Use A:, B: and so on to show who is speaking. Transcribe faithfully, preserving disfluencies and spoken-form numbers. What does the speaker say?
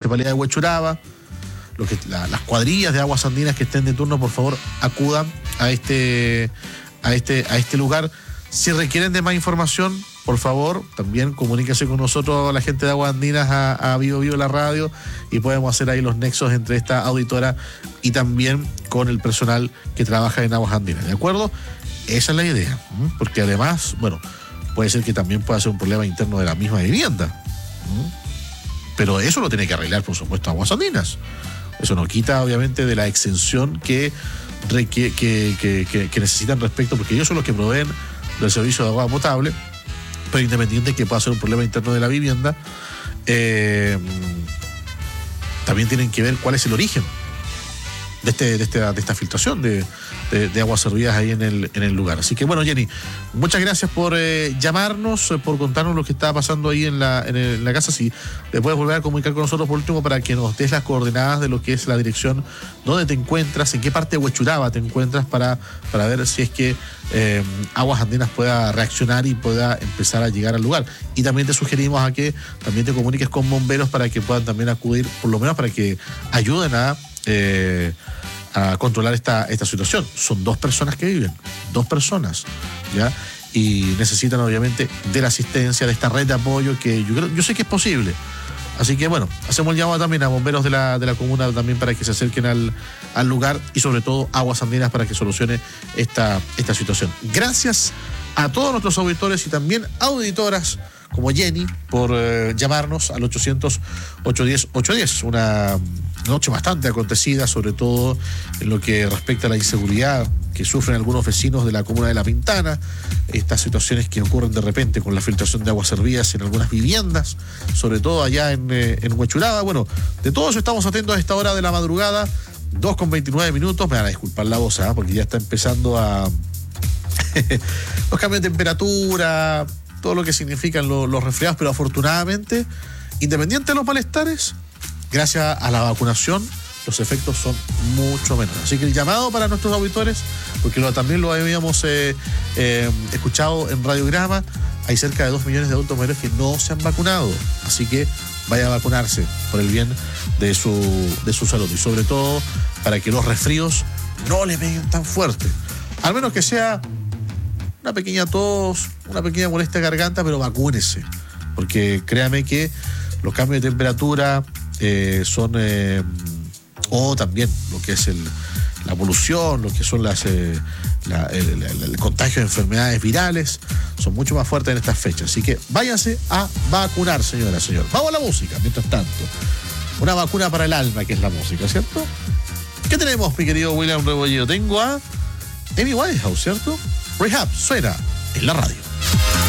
A: Municipalidad de Huechuraba, los que, la, las cuadrillas de aguas andinas que estén de turno, por favor, acudan a este, a este, a este lugar. Si requieren de más información, por favor, también comuníquese con nosotros, la gente de Aguas Andinas, a, a Vivo Vivo la radio, y podemos hacer ahí los nexos entre esta auditora y también con el personal que trabaja en Aguas Andinas, ¿de acuerdo? Esa es la idea, ¿m? Porque además, bueno, puede ser que también pueda ser un problema interno de la misma vivienda, ¿m? Pero eso lo tiene que arreglar, por supuesto, Aguas Andinas. Eso no quita, obviamente, de la exención que, que, que, que, que necesitan respecto, porque ellos son los que proveen del servicio de agua potable, pero independiente de que pueda ser un problema interno de la vivienda, eh, también tienen que ver cuál es el origen de, este, de, este, de esta filtración de, de, de aguas servidas ahí en el, en el lugar. Así que bueno, Jenny, muchas gracias por eh, llamarnos, eh, por contarnos lo que está pasando ahí en la, en, el, en la casa. Si te puedes volver a comunicar con nosotros por último para que nos des las coordenadas de lo que es la dirección, dónde te encuentras, en qué parte de Huechuraba te encuentras, para, para ver si es que eh, Aguas Andinas pueda reaccionar y pueda empezar a llegar al lugar. Y también te sugerimos a que también te comuniques con bomberos para que puedan también acudir, por lo menos para que ayuden a Eh, a controlar esta, esta situación. Son dos personas que viven, dos personas, ¿ya? Y necesitan obviamente de la asistencia, de esta red de apoyo que yo creo, yo sé que es posible. Así que bueno, hacemos el llamado también a bomberos de la, de la comuna también para que se acerquen al, al lugar, y sobre todo Aguas Andinas para que solucione esta, esta situación. Gracias a todos nuestros auditores y también auditoras como Jenny por eh, llamarnos al ochocientos, ochocientos diez, ochocientos diez. Una noche bastante acontecida, sobre todo en lo que respecta a la inseguridad que sufren algunos vecinos de la comuna de La Pintana, estas situaciones que ocurren de repente con la filtración de aguas servidas en algunas viviendas, sobre todo allá en, eh, en Huechuraba. Bueno, de todo eso estamos atentos a esta hora de la madrugada, dos con veintinueve minutos. Me van a disculpar la voz, ¿eh? Porque ya está empezando a los cambios de temperatura, todo lo que significan los, los resfriados, pero afortunadamente, independiente de los malestares, gracias a la vacunación, los efectos son mucho menores. Así que el llamado para nuestros auditores, porque lo, también lo habíamos eh, eh, escuchado en Radiograma, hay cerca de dos millones de adultos mayores que no se han vacunado. Así que vaya a vacunarse por el bien de su, de su salud, y sobre todo para que los resfríos no le peguen tan fuerte. Al menos que sea una pequeña tos, una pequeña molestia de garganta, pero vacúnese. Porque créame que los cambios de temperatura eh, son... Eh, o también lo que es el, la polución, lo que son las eh, la, el, el, el contagio de enfermedades virales, son mucho más fuertes en estas fechas. Así que váyanse a vacunar, señora, señor. Vamos a la música, mientras tanto. Una vacuna para el alma, que es la música, ¿cierto? ¿Qué tenemos, mi querido William Rebolledo? Tengo a Amy Winehouse, ¿cierto? Rehab suena en la radio.